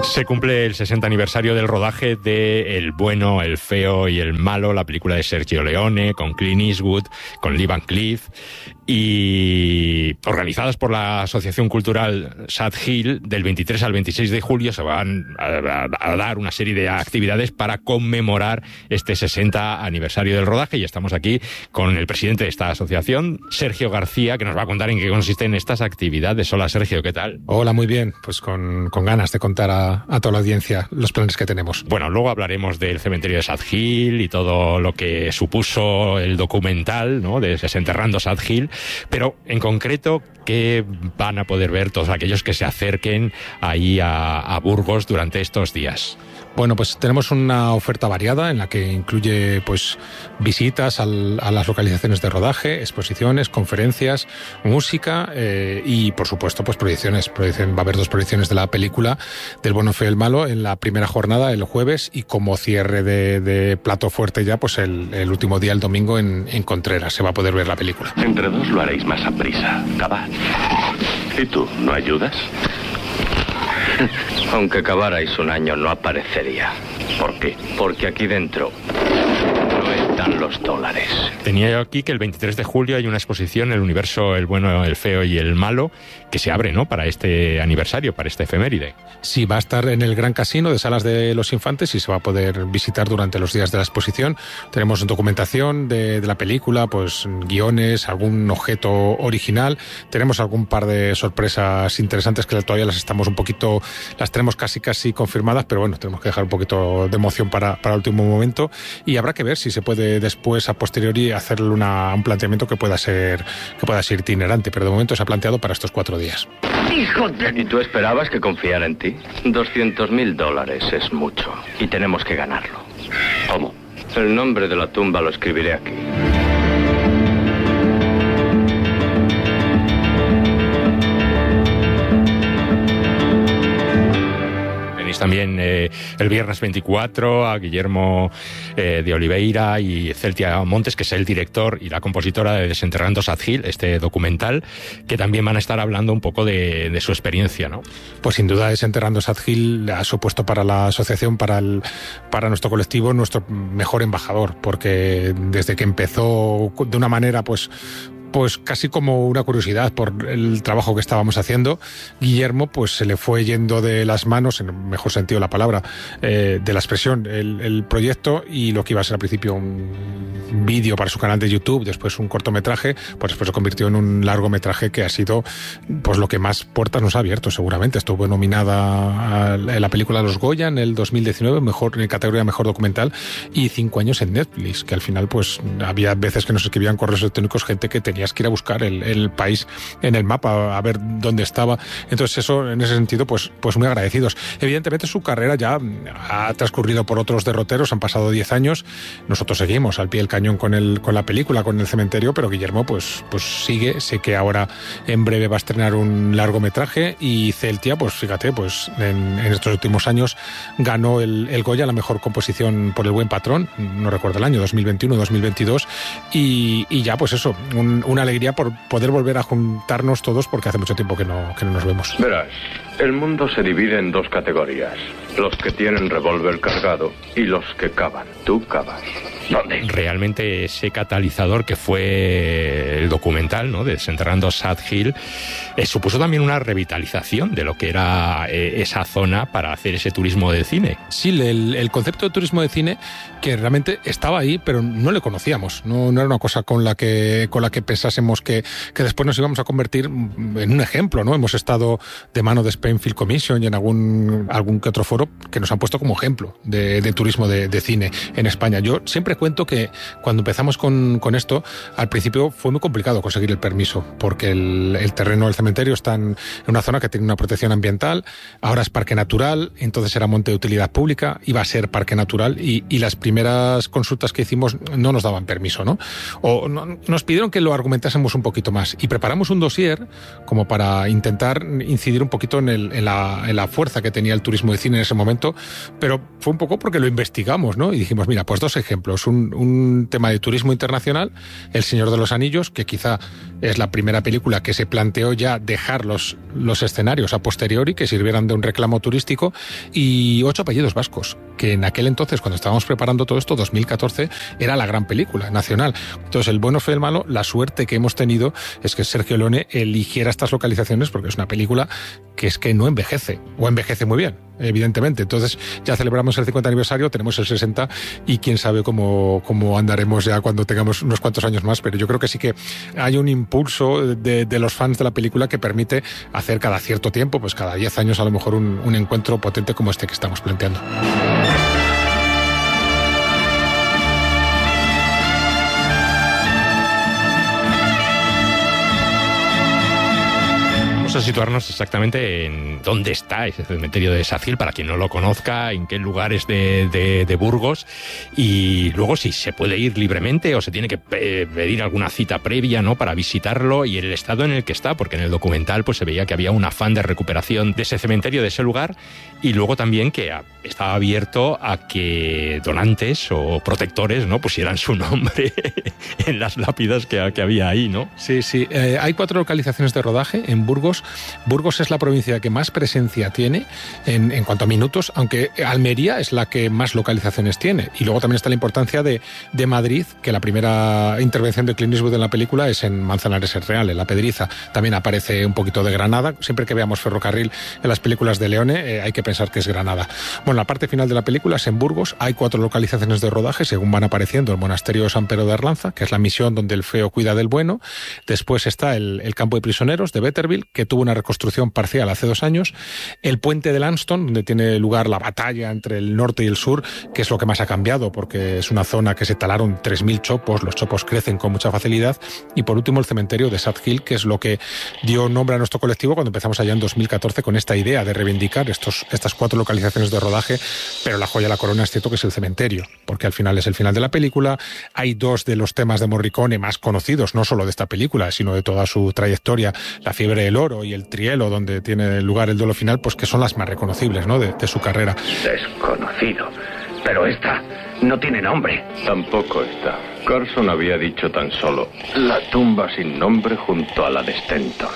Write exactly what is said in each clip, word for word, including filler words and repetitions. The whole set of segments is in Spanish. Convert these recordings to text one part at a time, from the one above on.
Se cumple el sesenta aniversario del rodaje de El bueno, el feo y el malo, la película de Sergio Leone, con Clint Eastwood, con Lee Van Cleef, y organizadas por la Asociación Cultural Sad Hill. Del veintitrés al veintiséis de julio se van a, a, a dar una serie de actividades para conmemorar este sesenta aniversario del rodaje, y estamos aquí con el presidente de esta asociación, Sergio García, que nos va a contar en qué consisten estas actividades. Hola, Sergio, ¿qué tal? Hola, muy bien, pues con, con ganas de contar a, a toda la audiencia los planes que tenemos. Bueno, luego hablaremos del cementerio de Sad Hill y todo lo que supuso el documental, ¿no?, de Desenterrando Sad Hill. Pero, en concreto, ¿qué van a poder ver todos aquellos que se acerquen ahí a, a Burgos durante estos días? Bueno, pues tenemos una oferta variada en la que incluye pues visitas al, a las localizaciones de rodaje, exposiciones, conferencias, música eh, y, por supuesto, pues proyecciones. Proyección, va a haber dos proyecciones de la película del bueno, feo y el malo en la primera jornada, el jueves, y como cierre de, de plato fuerte ya, pues el, el último día, el domingo, en, en Contreras. Se va a poder ver la película. Entre dos lo haréis más a prisa. Cavad. ¿Y tú, no ayudas? Aunque cavarais un año, no aparecería. ¿Por qué? Porque aquí dentro no están los dólares. Tenía yo aquí que el veintitrés de julio hay una exposición, El universo, el bueno, el feo y el malo, que se abre, ¿no?, para este aniversario, para este efeméride. Sí, va a estar en el Gran Casino de Salas de los Infantes y se va a poder visitar durante los días de la exposición. Tenemos documentación de, de la película, pues guiones, algún objeto original. Tenemos algún par de sorpresas interesantes que todavía las estamos un poquito, las tenemos casi casi confirmadas, pero bueno, tenemos que dejar un poquito de emoción para, para el último momento, y habrá que ver si se puede después, a posteriori, hacerle una, un planteamiento que pueda ser que pueda ser itinerante, pero de momento se ha planteado para estos cuatro días. ¡Hijo de...! ¿Y tú esperabas que confiara en ti? Doscientos mil dólares es mucho, y tenemos que ganarlo. ¿Cómo? El nombre de la tumba lo escribiré aquí. También eh, el viernes veinticuatro a Guillermo eh, de Oliveira y Celtia Montes, que es el director y la compositora de Desenterrando Sad Hill, este documental, que también van a estar hablando un poco de, de su experiencia, ¿no? Pues sin duda Desenterrando Sad Hill ha supuesto para la asociación, para el, para nuestro colectivo, nuestro mejor embajador, porque desde que empezó de una manera pues pues casi como una curiosidad por el trabajo que estábamos haciendo, Guillermo pues se le fue yendo de las manos, en el mejor sentido de la palabra, eh, de la expresión, el, el proyecto, y lo que iba a ser al principio un vídeo para su canal de YouTube, después un cortometraje, pues después se convirtió en un largometraje que ha sido pues lo que más puertas nos ha abierto seguramente. Estuvo nominada a la película Los Goya en el dos mil diecinueve, mejor, en categoría Mejor Documental, y cinco años en Netflix, que al final pues había veces que nos escribían correos electrónicos gente que tenía que ir a buscar el, el país en el mapa a ver dónde estaba. Entonces eso, en ese sentido, pues, pues muy agradecidos. Evidentemente su carrera ya ha transcurrido por otros derroteros, han pasado diez años, nosotros seguimos al pie del cañón con, el, con la película, con el cementerio, pero Guillermo pues, pues sigue. Sé que ahora en breve va a estrenar un largometraje, y Celtia, pues fíjate, pues en, en estos últimos años ganó el, el Goya, la mejor composición por El buen patrón, no recuerdo el año, dos mil veintiuno, dos mil veintidós, y, y ya pues eso, un, una alegría por poder volver a juntarnos todos, porque hace mucho tiempo que no, que no nos vemos. Verás, el mundo se divide en dos categorías: los que tienen revólver cargado y los que cavan. Tú cavas. ¿Dónde? Realmente ese catalizador que fue el documental, ¿no?, de Desenterrando Sad Hill, eh, supuso también una revitalización de lo que era eh, esa zona para hacer ese turismo de cine. Sí, el, el concepto de turismo de cine, que realmente estaba ahí, pero no le conocíamos. No, no era una cosa con la que con la que pensásemos que, que después nos íbamos a convertir en un ejemplo, ¿no? Hemos estado de mano de Spain Film Commission y en algún, algún que otro foro que nos han puesto como ejemplo de, de turismo de, de cine en España. Yo siempre cuento que cuando empezamos con, con esto, al principio fue muy complicado conseguir el permiso, porque el, el terreno del cementerio está en una zona que tiene una protección ambiental, ahora es parque natural, entonces era monte de utilidad pública, iba a ser parque natural, y, y las primeras consultas que hicimos no nos daban permiso, ¿no? O no, nos pidieron que lo argumentásemos un poquito más, y preparamos un dossier como para intentar incidir un poquito en, el, en, la, en la fuerza que tenía el turismo de cine en ese momento, pero fue un poco porque lo investigamos, ¿no? Y dijimos, mira, pues dos ejemplos, un, un tema de turismo internacional, El Señor de los Anillos, que quizá Es la primera película que se planteó ya dejar los, los escenarios a posteriori, que sirvieran de un reclamo turístico, y Ocho apellidos vascos, que en aquel entonces, cuando estábamos preparando todo esto, dos mil catorce, era la gran película nacional. Entonces, El bueno, feo y el malo, la suerte que hemos tenido es que Sergio Leone eligiera estas localizaciones porque es una película que es que no envejece, o envejece muy bien, evidentemente. Entonces, ya celebramos el cincuenta aniversario, tenemos el sesenta, y quién sabe cómo, cómo andaremos ya cuando tengamos unos cuantos años más, pero yo creo que sí que hay un impulso de, de los fans de la película que permite hacer cada cierto tiempo, pues cada diez años a lo mejor un, un encuentro potente como este que estamos planteando. A situarnos exactamente en dónde está ese cementerio de Sadgil, para quien no lo conozca, en qué lugares de, de, de Burgos, y luego si se puede ir libremente o se tiene que pedir alguna cita previa, ¿no?, para visitarlo, y el estado en el que está, porque en el documental pues se veía que había un afán de recuperación de ese cementerio, de ese lugar, y luego también que estaba abierto a que donantes o protectores, ¿no?, pusieran su nombre en las lápidas que, que había ahí, ¿no? Sí, sí. Eh, hay cuatro localizaciones de rodaje en Burgos. Burgos es la provincia que más presencia tiene en, en cuanto a minutos, aunque Almería es la que más localizaciones tiene. Y luego también está la importancia de, de Madrid, que la primera intervención de Clint Eastwood en la película es en Manzanares el Real, en La Pedriza. También aparece un poquito de Granada. Siempre que veamos ferrocarril en las películas de Leone, eh, hay que pensar que es Granada. Bueno, la parte final de la película es en Burgos. Hay cuatro localizaciones de rodaje, según van apareciendo: el monasterio de San Pedro de Arlanza, que es la misión donde el feo cuida del bueno. Después está el, el campo de prisioneros de Betterville, que tuvo una reconstrucción parcial hace dos años, el puente de Lanston, donde tiene lugar la batalla entre el norte y el sur, que es lo que más ha cambiado, porque es una zona que se talaron tres mil chopos, los chopos crecen con mucha facilidad, y por último el cementerio de Sadgil, que es lo que dio nombre a nuestro colectivo cuando empezamos allá en dos mil catorce con esta idea de reivindicar estos, estas cuatro localizaciones de rodaje, pero la joya de la corona es cierto que es el cementerio, porque al final es el final de la película. Hay dos de los temas de Morricone más conocidos, no solo de esta película, sino de toda su trayectoria: La fiebre del oro y El Trielo, donde tiene lugar el duelo final, pues que son las más reconocibles, ¿no?, de, de su carrera. Desconocido. Pero esta no tiene nombre. Tampoco esta. Carson había dicho tan solo: la tumba sin nombre junto a la de Stenton.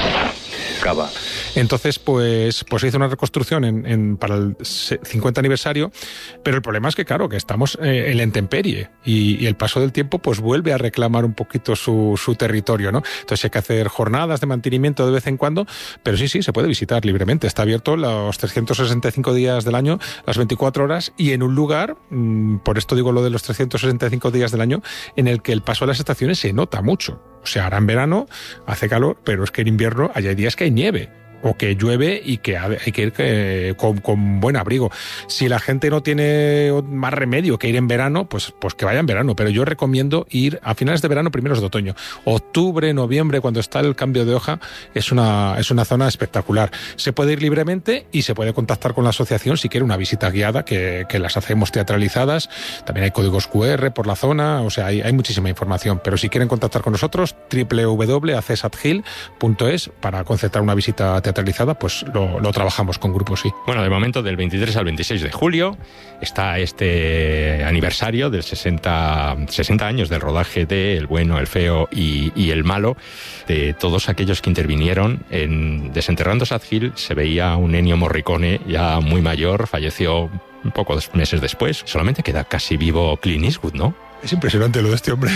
Cava. Entonces, pues, pues se hizo una reconstrucción en, en, para el cincuenta aniversario, pero el problema es que, claro, que estamos eh, en la intemperie y, y el paso del tiempo pues vuelve a reclamar un poquito su, su territorio, ¿no? Entonces hay que hacer jornadas de mantenimiento de vez en cuando, pero sí, sí, se puede visitar libremente. Está abierto los trescientos sesenta y cinco días del año, las veinticuatro horas, y en un lugar, mmm, por esto digo lo de los trescientos sesenta y cinco días del año, en el que el paso de las estaciones se nota mucho. O sea, ahora en verano hace calor, pero es que en invierno hay días que hay nieve, o que llueve y que hay que ir que, con, con buen abrigo. Si la gente no tiene más remedio que ir en verano, pues, pues que vaya en verano. Pero yo recomiendo ir a finales de verano, primeros de otoño. Octubre, noviembre, cuando está el cambio de hoja, es una, es una zona espectacular. Se puede ir libremente y se puede contactar con la asociación si quiere una visita guiada, que, que las hacemos teatralizadas. También hay códigos cu erre por la zona, o sea, hay, hay muchísima información. Pero si quieren contactar con nosotros, doble u doble u doble u punto a c sadgil punto es para concertar una visita teatralizada. teatralizada, pues lo, lo trabajamos con grupos, sí. Bueno, de momento del veintitrés al veintiséis de julio está este aniversario del sesenta, sesenta años del rodaje de El bueno, el feo y, y el malo, de todos aquellos que intervinieron en Desenterrando Sadgil. Se veía un Ennio Morricone ya muy mayor, falleció pocos meses después. Solamente queda casi vivo Clint Eastwood, ¿no? Es impresionante lo de este hombre.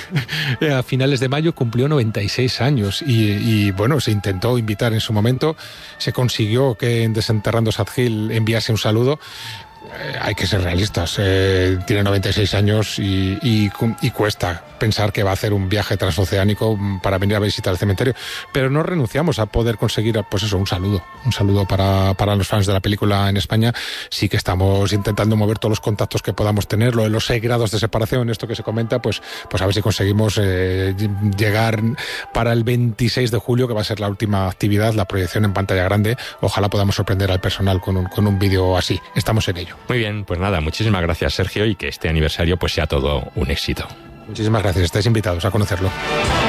A finales de mayo cumplió noventa y seis años y, y bueno, se intentó invitar en su momento, se consiguió que en Desenterrando Sadgil enviase un saludo. Eh, hay que ser realistas, eh, tiene noventa y seis años y, y, y cuesta pensar que va a hacer un viaje transoceánico para venir a visitar el cementerio, pero no renunciamos a poder conseguir, pues eso, un saludo, un saludo para, para los fans de la película en España. Sí que estamos intentando mover todos los contactos que podamos tener, lo de los seis grados de separación, esto que se comenta, pues, pues a ver si conseguimos eh, llegar para el veintiséis de julio, que va a ser la última actividad, la proyección en pantalla grande. Ojalá podamos sorprender al personal con un, con un vídeo así. Estamos en ello. Muy bien, pues nada, muchísimas gracias, Sergio, y que este aniversario pues sea todo un éxito. Muchísimas gracias, estáis invitados a conocerlo.